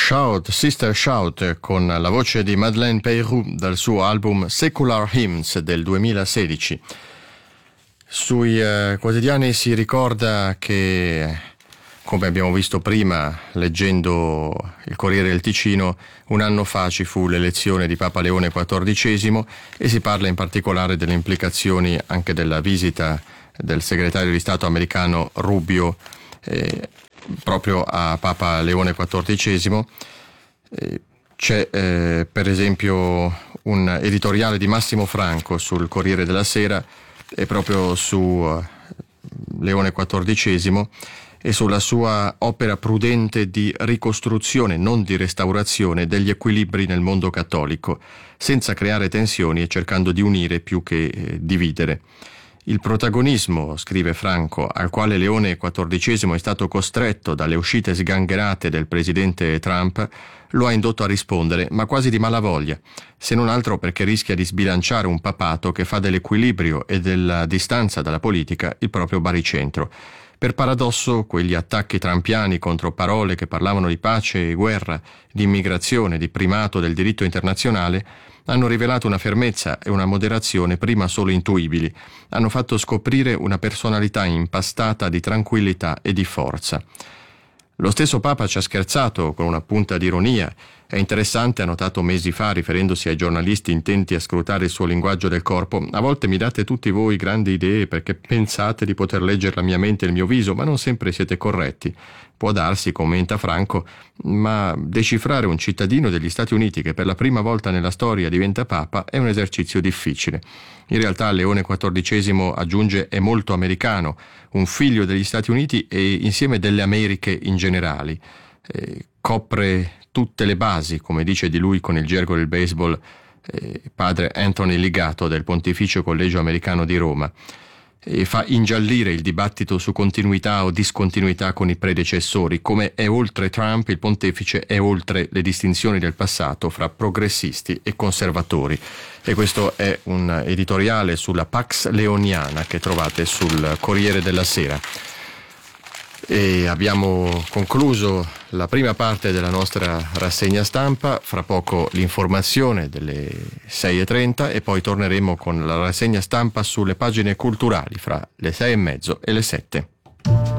Shout, Sister Shout, con la voce di Madeleine Peyroux dal suo album Secular Hymns del 2016. Sui quotidiani si ricorda che, come abbiamo visto prima leggendo il Corriere del Ticino, un anno fa ci fu l'elezione di Papa Leone XIV e si parla in particolare delle implicazioni anche della visita del segretario di Stato americano Rubio proprio a Papa Leone XIV. C'è per esempio un editoriale di Massimo Franco sul Corriere della Sera proprio su Leone XIV e sulla sua opera prudente di ricostruzione, non di restaurazione, degli equilibri nel mondo cattolico, senza creare tensioni e cercando di unire più che dividere. Il protagonismo, scrive Franco, al quale Leone XIV è stato costretto dalle uscite sgangherate del presidente Trump, lo ha indotto a rispondere, ma quasi di malavoglia, se non altro perché rischia di sbilanciare un papato che fa dell'equilibrio e della distanza dalla politica il proprio baricentro. Per paradosso, quegli attacchi trampiani contro parole che parlavano di pace e guerra, di immigrazione, di primato del diritto internazionale, hanno rivelato una fermezza e una moderazione prima solo intuibili, hanno fatto scoprire una personalità impastata di tranquillità e di forza. Lo stesso Papa ci ha scherzato con una punta di ironia. È interessante, ha notato mesi fa, riferendosi ai giornalisti intenti a scrutare il suo linguaggio del corpo: a volte mi date tutti voi grandi idee perché pensate di poter leggere la mia mente e il mio viso, ma non sempre siete corretti. Può darsi, commenta Franco, ma decifrare un cittadino degli Stati Uniti che per la prima volta nella storia diventa Papa è un esercizio difficile. In realtà Leone XIV, aggiunge, è molto americano, un figlio degli Stati Uniti e insieme delle Americhe in generale. Copre tutte le basi, come dice di lui con il gergo del baseball padre Anthony Ligato del Pontificio Collegio Americano di Roma, e fa ingiallire il dibattito su continuità o discontinuità con i predecessori. Come è oltre Trump, il pontefice è oltre le distinzioni del passato fra progressisti e conservatori. E questo è un editoriale sulla Pax Leoniana che trovate sul Corriere della Sera. E abbiamo concluso la prima parte della nostra rassegna stampa. Fra poco l'informazione delle 6:30 e poi torneremo con la rassegna stampa sulle pagine culturali fra le 6:30 e le 7.